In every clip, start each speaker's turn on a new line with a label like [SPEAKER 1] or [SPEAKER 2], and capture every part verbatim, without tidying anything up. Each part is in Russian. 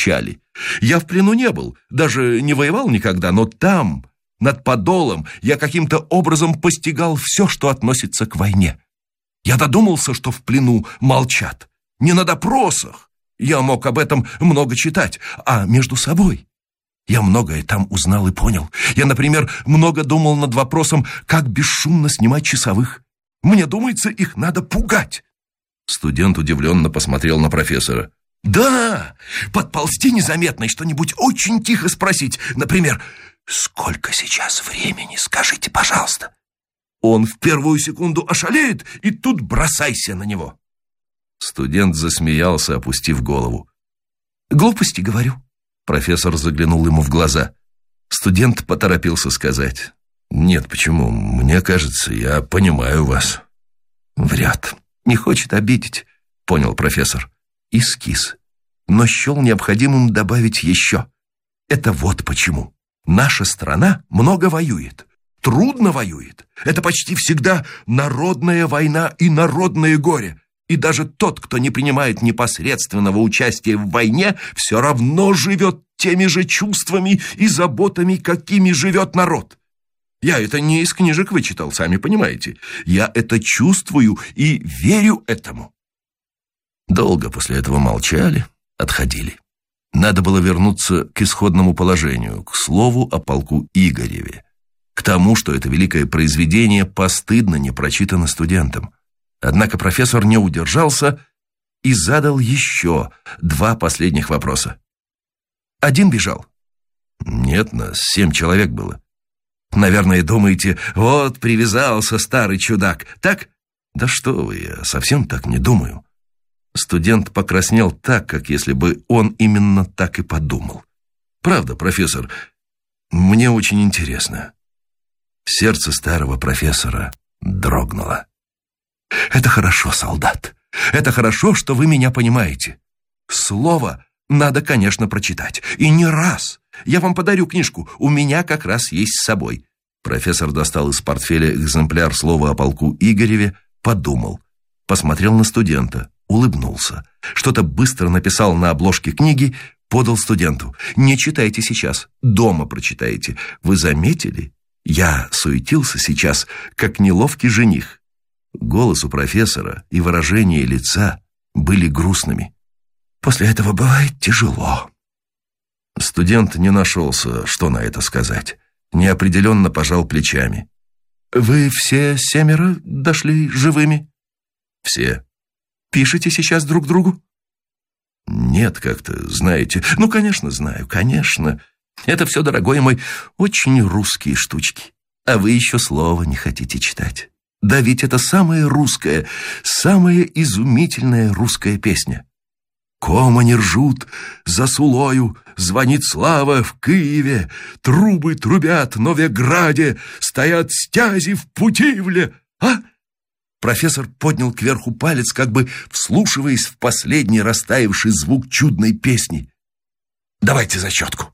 [SPEAKER 1] молчали. Я в плену не был, даже не воевал никогда, но там, над Подолом, я каким-то образом постигал все, что относится к войне. Я додумался, что в плену молчат. Не на допросах. Я мог об этом много читать, а между собой. Я многое там узнал и понял. Я, например, много думал над вопросом, как бесшумно снимать часовых. Мне думается, их надо пугать. Студент удивленно посмотрел на профессора. Да, подползти незаметно и что-нибудь очень тихо спросить. Например, сколько сейчас времени, скажите, пожалуйста. Он в первую секунду ошалеет, и тут бросайся на него. Студент засмеялся, опустив голову. Глупости, говорю. Профессор заглянул ему в глаза. Студент поторопился сказать. Нет, почему? Мне кажется, я понимаю вас. Вряд. Не хочет обидеть, понял профессор. И скис. Но счел необходимым добавить еще. Это вот почему. Наша страна много воюет. Трудно воюет. Это почти всегда народная война и народное горе. И даже тот, кто не принимает непосредственного участия в войне, все равно живет теми же чувствами и заботами, какими живет народ. Я это не из книжек вычитал, сами понимаете. Я это чувствую и верю этому. Долго после этого молчали, отходили. Надо было вернуться к исходному положению, к слову о полку Игореве, к тому, что это великое произведение постыдно не прочитано студентам. Однако профессор не удержался и задал еще два последних вопроса. Один бежал? Нет, нас семь человек было. Наверное, думаете, вот привязался старый чудак, так? Да что вы, я совсем так не думаю. Студент покраснел так, как если бы он именно так и подумал. Правда, профессор, мне очень интересно. Сердце старого профессора дрогнуло. Это хорошо, солдат. Это хорошо, что вы меня понимаете. Слово надо, конечно, прочитать. И не раз. Я вам подарю книжку. У меня как раз есть с собой. Профессор достал из портфеля экземпляр слова о полку Игореве, подумал. Посмотрел на студента, улыбнулся. Что-то быстро написал на обложке книги, подал студенту. Не читайте сейчас, дома прочитайте. Вы заметили? Я суетился сейчас, как неловкий жених. Голос у профессора и выражение лица были грустными. После этого бывает тяжело. Студент не нашелся, что на это сказать. Неопределенно пожал плечами. Вы все семеро дошли живыми? Все. Пишете сейчас друг другу? Нет, как-то, знаете. Ну, конечно, знаю, конечно. Это все, дорогой мой, очень русские штучки. А вы еще слова не хотите читать. Да ведь это самая русская, самая изумительная русская песня. Комани ржут за Сулою, звонит слава в Киеве, трубы трубят в Новеграде, стоят стязи в Путивле. А? Профессор поднял кверху палец, как бы вслушиваясь в последний растаявший звук чудной песни. Давайте зачетку.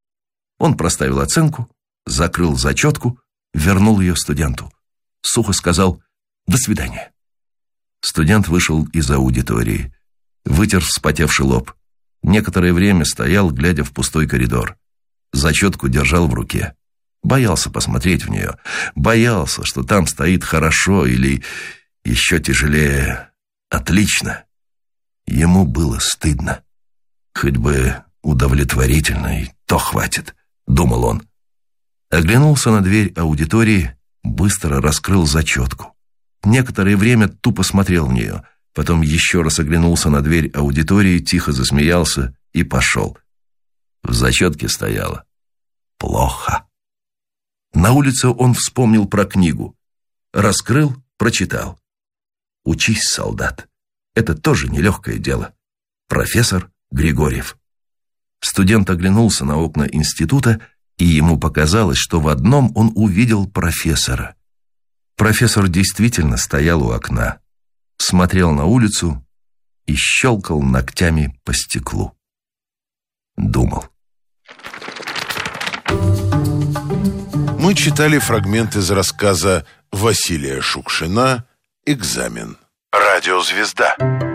[SPEAKER 1] Он проставил оценку, закрыл зачетку, вернул ее студенту. Сухо сказал «До свидания». Студент вышел из аудитории, вытер вспотевший лоб. Некоторое время стоял, глядя в пустой коридор. Зачетку держал в руке. Боялся посмотреть в нее. Боялся, что там стоит хорошо или, еще тяжелее, отлично. Ему было стыдно. Хоть бы удовлетворительно, и то хватит, думал он. Оглянулся на дверь аудитории, быстро раскрыл зачетку. Некоторое время тупо смотрел в нее. Потом еще раз оглянулся на дверь аудитории, тихо засмеялся и пошел. В зачетке стояло «Плохо». На улице он вспомнил про книгу. Раскрыл, прочитал. «Учись, солдат». Это тоже нелегкое дело. Профессор Григорьев. Студент оглянулся на окна института, и ему показалось, что в одном он увидел профессора. Профессор действительно стоял у окна, смотрел на улицу и щелкал ногтями по стеклу. Думал.
[SPEAKER 2] Мы читали фрагмент из рассказа Василия Шукшина «Экзамен». Радиозвезда.